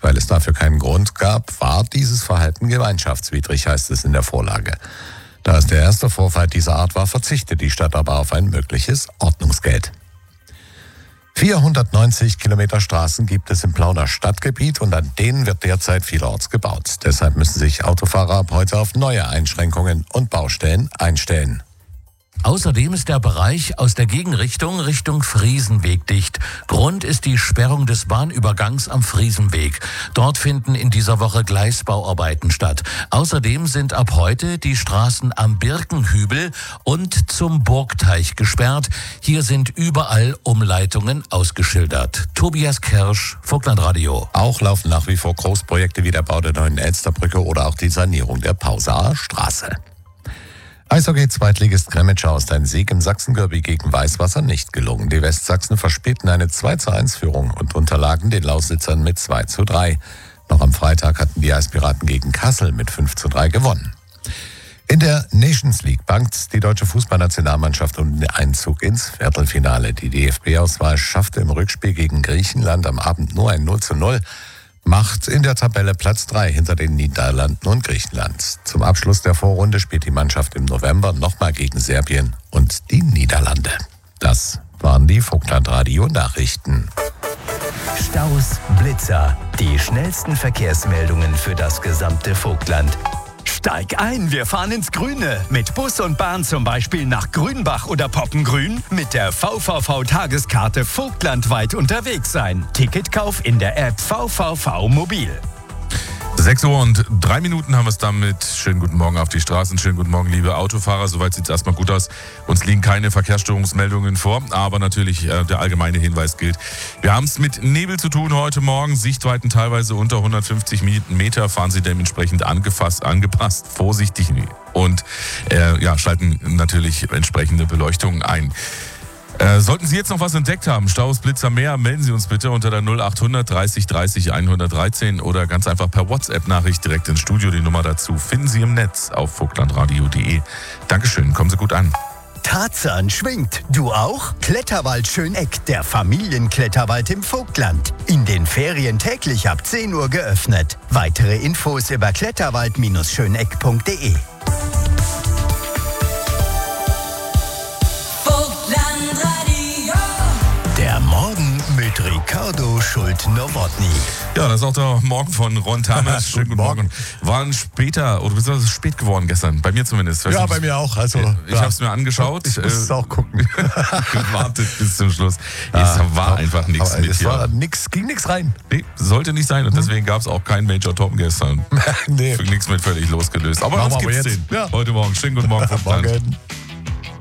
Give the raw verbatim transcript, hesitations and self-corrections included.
Weil es dafür keinen Grund gab, war dieses Verhalten gemeinschaftswidrig, heißt es in der Vorlage. Da es der erste Vorfall dieser Art war, verzichtet die Stadt aber auf ein mögliches Ordnungsgeld. vierhundertneunzig Kilometer Straßen gibt es im Plauner Stadtgebiet und an denen wird derzeit vielerorts gebaut. Deshalb müssen sich Autofahrer ab heute auf neue Einschränkungen und Baustellen einstellen. Außerdem ist der Bereich aus der Gegenrichtung Richtung Friesenweg dicht. Grund ist die Sperrung des Bahnübergangs am Friesenweg. Dort finden in dieser Woche Gleisbauarbeiten statt. Außerdem sind ab heute die Straßen am Birkenhübel und zum Burgteich gesperrt. Hier sind überall Umleitungen ausgeschildert. Tobias Kirsch, Vogtlandradio. Auch laufen nach wie vor Großprojekte wie der Bau der neuen Elsterbrücke oder auch die Sanierung der Pausaer Straße. Eishockey-Zweitligist Kremitscher ist ein Sieg im Sachsen-Derby gegen Weißwasser nicht gelungen. Die Westsachsen verspielten eine zwei zu eins Führung und unterlagen den Lausitzern mit zwei zu drei. Noch am Freitag hatten die Eispiraten gegen Kassel mit fünf zu drei gewonnen. In der Nations League bangt die deutsche Fußballnationalmannschaft um den Einzug ins Viertelfinale. Die D F B-Auswahl schaffte im Rückspiel gegen Griechenland am Abend nur ein null zu null. Macht in der Tabelle Platz drei hinter den Niederlanden und Griechenland. Zum Abschluss der Vorrunde spielt die Mannschaft im November nochmal gegen Serbien und die Niederlande. Das waren die Vogtlandradio-Nachrichten. Staus, Blitzer, die schnellsten Verkehrsmeldungen für das gesamte Vogtland. Steig ein, wir fahren ins Grüne. Mit Bus und Bahn zum Beispiel nach Grünbach oder Poppengrün. Mit der V V V-Tageskarte vogtlandweit unterwegs sein. Ticketkauf in der App V V V Mobil. sechs Uhr und drei Minuten haben wir es damit. Schönen guten Morgen auf die Straßen. Schönen guten Morgen, liebe Autofahrer. Soweit sieht es erstmal gut aus. Uns liegen keine Verkehrsstörungsmeldungen vor, aber natürlich äh, der allgemeine Hinweis gilt. Wir haben es mit Nebel zu tun heute Morgen. Sichtweiten teilweise unter hundertfünfzig Meter. Fahren Sie dementsprechend angefasst, angepasst, vorsichtig und äh, ja, schalten natürlich entsprechende Beleuchtungen ein. Äh, sollten Sie jetzt noch was entdeckt haben, Staus, Blitzer, mehr, melden Sie uns bitte unter der null achthundert dreißig dreißig hundertdreizehn oder ganz einfach per WhatsApp-Nachricht direkt ins Studio. Die Nummer dazu finden Sie im Netz auf vogtlandradio punkt de. Dankeschön, kommen Sie gut an. Tarzan schwingt. Du auch? Kletterwald Schöneck, der Familienkletterwald im Vogtland. In den Ferien täglich ab zehn Uhr geöffnet. Weitere Infos über kletterwald Schöneck punkt de. Der Morgen mit Ricardo Schult-Nowotny. Ja, das ist auch der Morgen von Ron Tames. Schönen guten Morgen. War ein später, oder beziehungsweise spät geworden gestern. Bei mir zumindest. Ja, bei mir auch. Also, ich ja. habe es mir angeschaut. Ich muss es auch gucken. Gewartet bis zum Schluss. Ja, es war einfach nichts mit es hier. War nix, ging nichts rein. Nee, sollte nicht sein. Und deswegen gab es auch keinen Major Tom gestern. Nee. Nichts mit völlig losgelöst. Aber Machen was wir gibt's jetzt. denn? Ja. Heute Morgen. Schönen guten Morgen. Morgen.